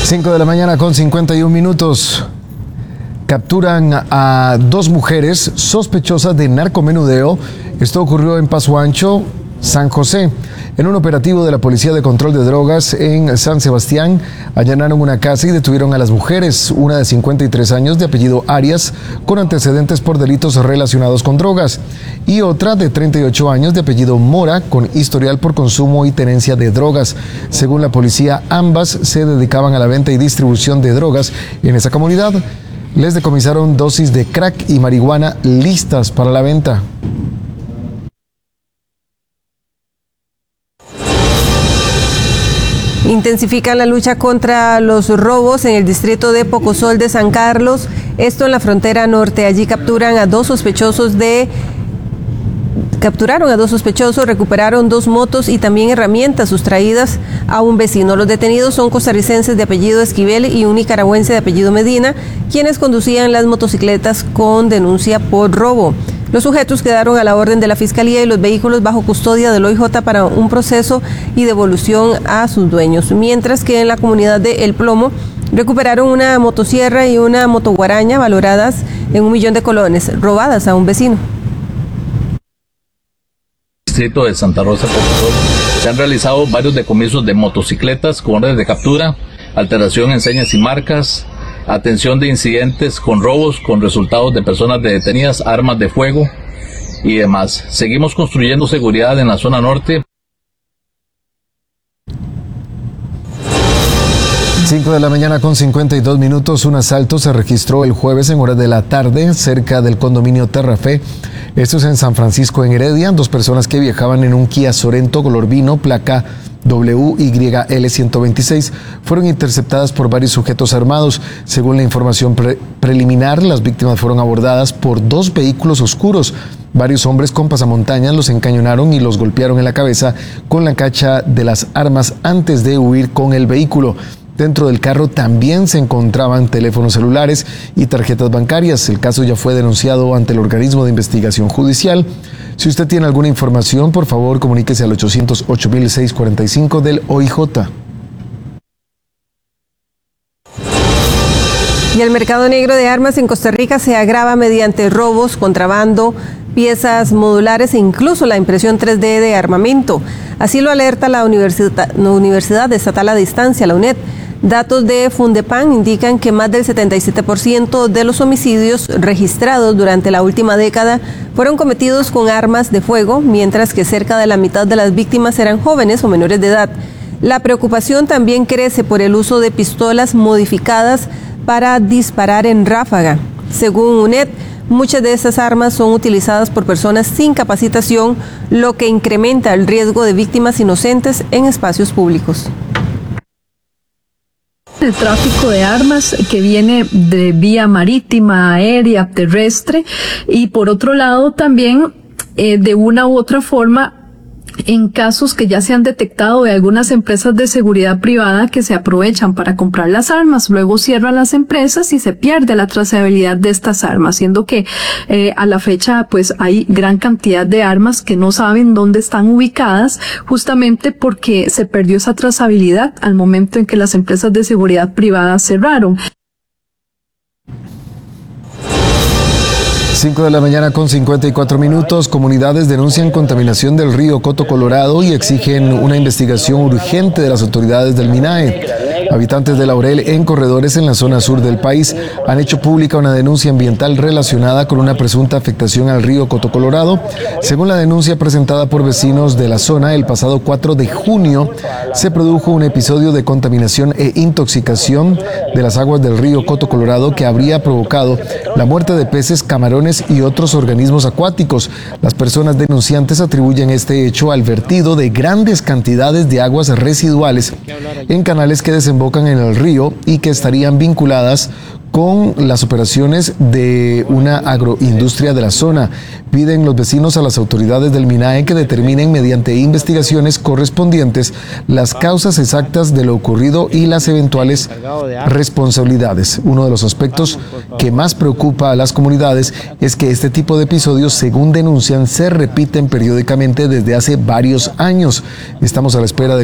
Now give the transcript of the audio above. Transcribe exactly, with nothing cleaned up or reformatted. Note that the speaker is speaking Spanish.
cinco de la mañana con cincuenta y un minutos. Capturan a dos mujeres sospechosas de narcomenudeo. Esto ocurrió en Paso Ancho, San José. En un operativo de la Policía de Control de Drogas en San Sebastián, allanaron una casa y detuvieron a las mujeres, una de cincuenta y tres años de apellido Arias, con antecedentes por delitos relacionados con drogas, y otra de treinta y ocho años de apellido Mora, con historial por consumo y tenencia de drogas. Según la policía, ambas se dedicaban a la venta y distribución de drogas en esa comunidad. Les decomisaron dosis de crack y marihuana listas para la venta. Intensifican la lucha contra los robos en el distrito de Pocosol de San Carlos, esto en la frontera norte. Allí capturan a dos sospechosos de... Capturaron a dos sospechosos, recuperaron dos motos y también herramientas sustraídas a un vecino. Los detenidos son costarricenses de apellido Esquivel y un nicaragüense de apellido Medina, quienes conducían las motocicletas con denuncia por robo. Los sujetos quedaron a la orden de la Fiscalía y los vehículos bajo custodia del O I J para un proceso y devolución a sus dueños. Mientras que en la comunidad de El Plomo recuperaron una motosierra y una motoguaraña valoradas en un millón de colones, robadas a un vecino. Distrito de Santa Rosa, Pocosol, se han realizado varios decomisos de motocicletas con órdenes de captura, alteración en señas y marcas, atención de incidentes con robos, con resultados de personas detenidas, armas de fuego y demás. Seguimos construyendo seguridad en la zona norte. cinco de la mañana con cincuenta y dos minutos. Un asalto se registró el jueves en horas de la tarde cerca del condominio Terrafé. Esto es en San Francisco, en Heredia. Dos personas que viajaban en un Kia Sorento color vino, placa W Y L ciento veintiséis, fueron interceptadas por varios sujetos armados. Según la información pre preliminar, las víctimas fueron abordadas por dos vehículos oscuros. Varios hombres con pasamontañas los encañonaron y los golpearon en la cabeza con la cacha de las armas antes de huir con el vehículo. Dentro del carro también se encontraban teléfonos celulares y tarjetas bancarias. El caso ya fue denunciado ante el organismo de investigación judicial. Si usted tiene alguna información, por favor, comuníquese al ochocientos ocho mil seiscientos cuarenta y cinco del O I J. Y el mercado negro de armas en Costa Rica se agrava mediante robos, contrabando, piezas modulares e incluso la impresión tres D de armamento. Así lo alerta la Universidad, la Universidad Estatal a Distancia, la U N E D. Datos de Fundepan indican que más del setenta y siete por ciento de los homicidios registrados durante la última década fueron cometidos con armas de fuego, mientras que cerca de la mitad de las víctimas eran jóvenes o menores de edad. La preocupación también crece por el uso de pistolas modificadas para disparar en ráfaga. Según U N E D, muchas de estas armas son utilizadas por personas sin capacitación, lo que incrementa el riesgo de víctimas inocentes en espacios públicos. El tráfico de armas que viene de vía marítima, aérea, terrestre, y por otro lado también eh, de una u otra forma en casos que ya se han detectado de algunas empresas de seguridad privada que se aprovechan para comprar las armas, luego cierran las empresas y se pierde la trazabilidad de estas armas, siendo que eh, a la fecha pues hay gran cantidad de armas que no saben dónde están ubicadas, justamente porque se perdió esa trazabilidad al momento en que las empresas de seguridad privada cerraron. cinco de la mañana con cincuenta y cuatro minutos. Comunidades denuncian contaminación del río Coto Colorado y exigen una investigación urgente de las autoridades del MINAE. Habitantes de Laurel, en corredores en la zona sur del país, han hecho pública una denuncia ambiental relacionada con una presunta afectación al río Coto Colorado. Según la denuncia presentada por vecinos de la zona, el pasado cuatro de junio se produjo un episodio de contaminación e intoxicación de las aguas del río Coto Colorado que habría provocado la muerte de peces, camarones y otros organismos acuáticos. Las personas denunciantes atribuyen este hecho al vertido de grandes cantidades de aguas residuales en canales que desembocan en el río y que estarían vinculadas con las operaciones de una agroindustria de la zona. Piden los vecinos a las autoridades del MINAE que determinen mediante investigaciones correspondientes las causas exactas de lo ocurrido y las eventuales responsabilidades. Uno de los aspectos que más preocupa a las comunidades es que este tipo de episodios, según denuncian, se repiten periódicamente desde hace varios años. Estamos a la espera de